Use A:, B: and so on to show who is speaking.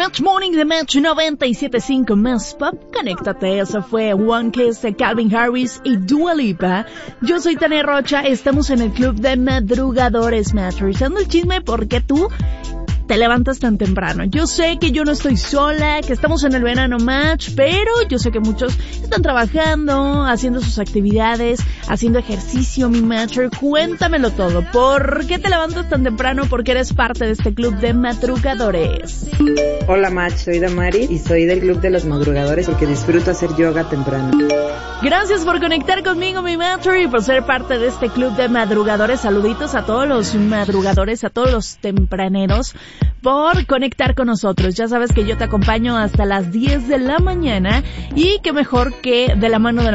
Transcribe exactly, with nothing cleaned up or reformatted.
A: Match Morning de Match noventa y siete punto cinco Más Pop. Conéctate, eso fue One Kiss de Calvin Harris y Dua Lipa. Yo soy Tania Rocha, estamos en el club de madrugadores, Match. Revisando el chisme, ¿por qué tú te levantas tan temprano? Yo sé que yo no estoy sola, que estamos en el verano, Match, pero yo sé que muchos están trabajando, haciendo sus actividades, haciendo ejercicio, mi Matcher. Cuéntamelo todo. ¿Por qué te levantas tan temprano? Porque eres parte de este club de madrugadores.
B: Hola, Match, soy Damari y soy del club de los madrugadores porque disfruto hacer yoga temprano.
A: Gracias por conectar conmigo, mi Matcher, y por ser parte de este club de madrugadores. Saluditos a todos los madrugadores, a todos los tempraneros, por conectar con nosotros. Ya sabes que yo te acompaño hasta las diez de la mañana y qué mejor que de la mano de la